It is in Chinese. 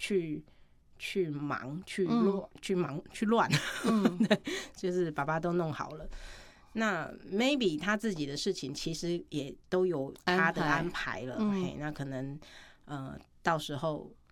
去忙去乱，就是爸爸都弄好了。那 maybe 他自己的事情其实也都有他的安排了，那可能到时候